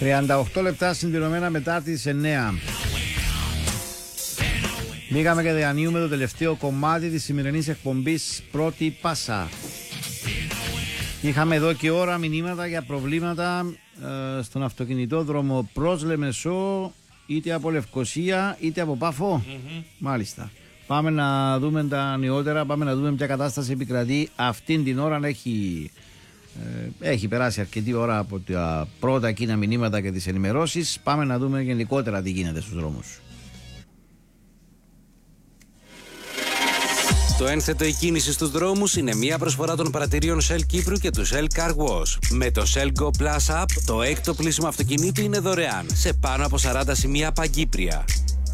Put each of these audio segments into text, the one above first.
38 λεπτά συμπληρωμένα μετά τις 9. Μπήκαμε και διανύουμε το τελευταίο κομμάτι της σημερινής εκπομπής Πρώτη Πάσα. Είχαμε εδώ και ώρα μηνύματα για προβλήματα στον αυτοκινητόδρομο προς Λεμεσό, είτε από Λευκοσία είτε από Πάφο. Μάλιστα. Πάμε να δούμε τα νεότερα, πάμε να δούμε ποια κατάσταση επικρατεί αυτήν την ώρα. Έχει περάσει αρκετή ώρα από τα πρώτα εκείνα μηνύματα και τις ενημερώσεις. Πάμε να δούμε γενικότερα τι γίνεται στους δρόμους. Το ένθετο η κίνηση στους δρόμους είναι μια προσφορά των παρατηρίων Shell Κύπρου και του Shell Car Wash. Με το Shell Go Plus App, το έκτο πλήσιμο αυτοκινήτου είναι δωρεάν σε πάνω από 40 σημεία παγκύπρια.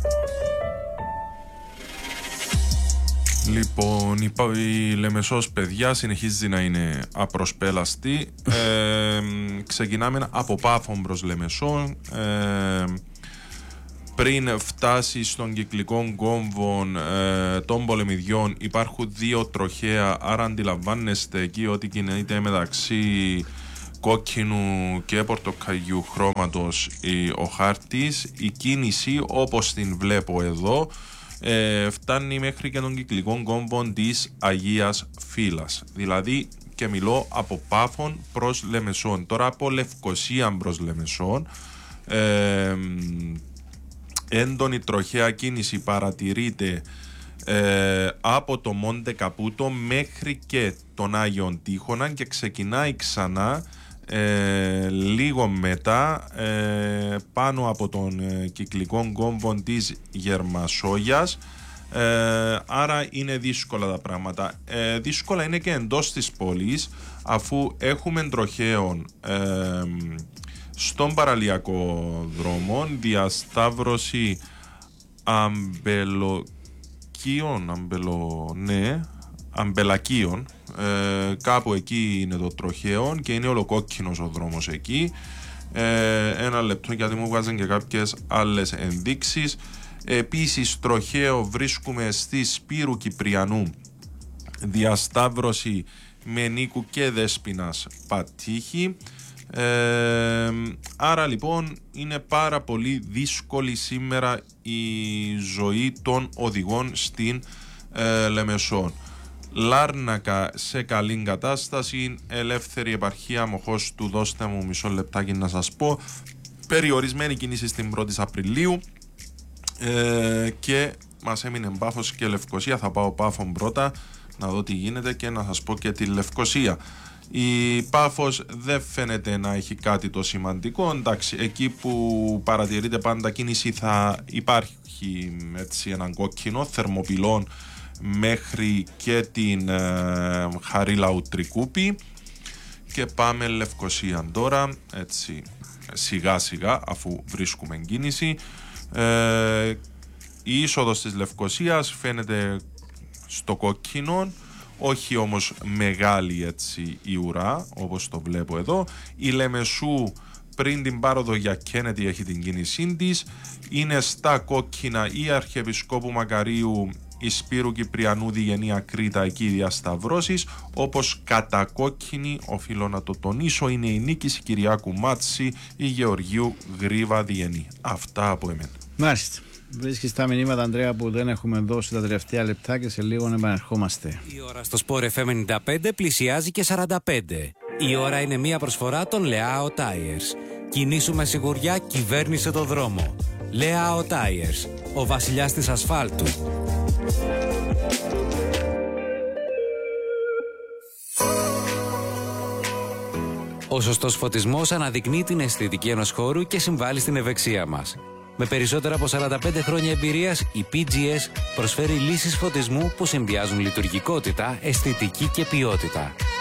Λοιπόν, η Λεμεσός, παιδιά, συνεχίζει να είναι απροσπέλαστη. Ξεκινάμε από Πάφων προς Λεμεσό. Πριν φτάσει στον κυκλικό κόμβο των Πολεμιδιών υπάρχουν δύο τροχαία, άρα αντιλαμβάνεστε εκεί ότι κινείται μεταξύ κόκκινου και πορτοκαλιού χρώματος ο χάρτης. Η κίνηση, όπως την βλέπω εδώ, φτάνει μέχρι και τον κυκλικό κόμβο της Αγίας Φύλας, δηλαδή, και μιλώ από Πάφων προς Λεμεσόν. Τώρα από Λευκοσία προς Λεμεσόν έντονη τροχαία κίνηση παρατηρείται από το Μόντε Καπούτο μέχρι και τον Άγιον Τείχονα και ξεκινάει ξανά λίγο μετά πάνω από τον κυκλικό κόμβο της Γερμασόγιας. Άρα είναι δύσκολα τα πράγματα. Δύσκολα είναι και εντός της πόλης, αφού έχουμε τροχαίων στον παραλιακό δρόμο, διασταύρωση αμπελακίων, κάπου εκεί είναι το τροχαίο και είναι ολοκόκκινος ο δρόμος εκεί. Ένα λεπτό, γιατί μου βγάζουν και κάποιες άλλες ενδείξεις. Επίσης τροχαίο βρίσκουμε στη Σπύρου Κυπριανού, διασταύρωση με Νίκου και Δέσποινας Πατήχη. Άρα λοιπόν είναι πάρα πολύ δύσκολη σήμερα η ζωή των οδηγών στην Λεμεσόν. Λάρνακα σε καλή κατάσταση, ελεύθερη επαρχία Μοχώς του, δώστε μου μισό λεπτάκι να σας πω, περιορισμένη κίνηση στην 1η Απριλίου και μας έμεινε Πάφος και Λευκοσία. Θα πάω Πάφον πρώτα να δω τι γίνεται και να σας πω και τη Λευκοσία. Η Πάφος δεν φαίνεται να έχει κάτι το σημαντικό. Εντάξει, εκεί που παρατηρείται πάντα κίνηση θα υπάρχει έτσι έναν κόκκινο θερμοπυλών μέχρι και την Χαρίλαου Τρικούπη. Και πάμε Λευκοσία τώρα, έτσι σιγά σιγά, αφού βρίσκουμε κίνηση. Η είσοδος της Λευκοσίας φαίνεται στο κόκκινο, όχι όμως μεγάλη έτσι η ουρά όπως το βλέπω εδώ. Η Λεμεσού πριν την πάροδο για Κένετι έχει την κίνησή της. Είναι στα κόκκινα η Αρχιεπισκόπου Μακαρίου, η Σπύρου Κυπριανού Διγενεία Κρήτα, εκεί οι διασταυρώσεις. Όπως κατακόκκινη, οφείλω να το τονίσω, είναι η Νίκης Κυριάκου Μάτση, η Γεωργίου Γρήβα Διγενή. Αυτά από εμένα. Μάλιστα. Βρίσκεις τα μηνύματα, Ανδρέα, που δεν έχουμε δώσει τα τελευταία λεπτά και σε λίγο να επανερχόμαστε. Η ώρα στο Sport FM 95 πλησιάζει και 45. Η ώρα είναι μια προσφορά των Leao Tires. Κινήσου με σιγουριά, κυβέρνησε το δρόμο. Leao Tires, ο βασιλιάς της ασφάλτου. Ο σωστός φωτισμός αναδεικνύει την αισθητική ενός χώρου και συμβάλλει στην ευεξία μας. Με περισσότερα από 45 χρόνια εμπειρίας, η PGS προσφέρει λύσεις φωτισμού που συνδυάζουν λειτουργικότητα, αισθητική και ποιότητα.